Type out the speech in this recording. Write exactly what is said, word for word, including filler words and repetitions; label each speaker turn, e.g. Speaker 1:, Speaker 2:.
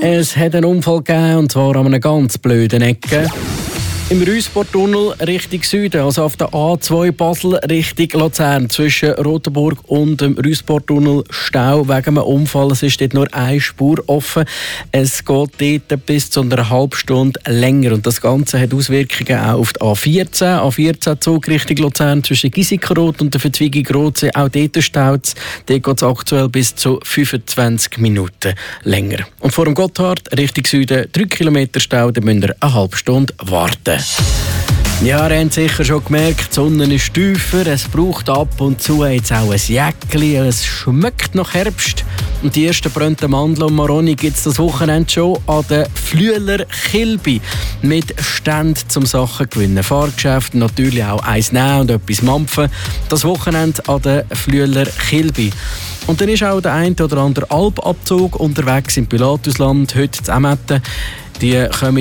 Speaker 1: Es hat einen Unfall gegeben, und zwar an einer ganz blöden Ecke. Im Rüsportunnel Richtung Süden, also auf der A zwei Basel Richtung Luzern, zwischen Rotenburg und dem Rüsportunnel Stau wegen einem Unfall. Es ist dort nur eine Spur offen. Es geht dort bis zu einer halben Stunde länger. Und das Ganze hat Auswirkungen auch auf die A vierzehn. A vierzehn Zug Richtung Luzern zwischen Giesikenroth und der Verzweigung Rotsee. Auch dort staut es. Dort geht es aktuell bis zu fünfundzwanzig Minuten länger. Und vor dem Gotthard Richtung Süden drei Kilometer Stau, da müsst ihr eine halbe Stunde warten. Ja, ihr habt sicher schon gemerkt, die Sonne ist tiefer, es braucht ab und zu jetzt auch ein Jäckli, es schmeckt nach Herbst. Und die ersten brennten Mandeln und Maroni gibt es das Wochenende schon an der Flüeler Kilby mit Ständen zum Sachen gewinnen. Fahrgeschäfte, natürlich auch eins nehmen und etwas mampfen. Das Wochenende an der Flüeler Kilby. Und dann ist auch der ein oder andere Alpabzug unterwegs im Pilatusland, heute zu Emmetten. Die kommen